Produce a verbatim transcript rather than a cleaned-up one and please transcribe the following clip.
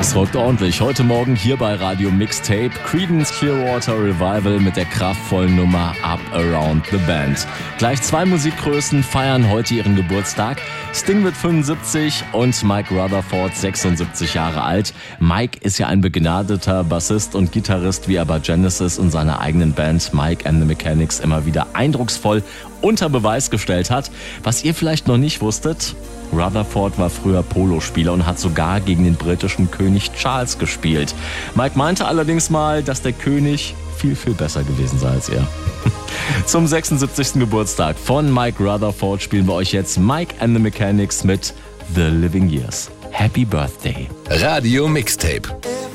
Es rockt ordentlich. Heute Morgen hier bei Radio Mixtape Creedence Clearwater Revival mit der kraftvollen Nummer Up Around the Bend. Gleich zwei Musikgrößen feiern heute ihren Geburtstag. Sting wird fünfundsiebzig und Mike Rutherford sechsundsiebzig Jahre alt. Mike ist ja ein begnadeter Bassist und Gitarrist, wie er bei Genesis und seiner eigenen Band Mike and the Mechanics immer wieder eindrucksvoll unter Beweis gestellt hat. Was ihr vielleicht noch nicht wusstet: Rutherford war früher Polospieler und hat sogar gegen den britischen König Charles gespielt. Mike meinte allerdings mal, dass der König viel, viel besser gewesen sei als er. Zum sechsundsiebzigsten Geburtstag von Mike Rutherford spielen wir euch jetzt Mike and the Mechanics mit The Living Years. Happy Birthday. Radio Mixtape.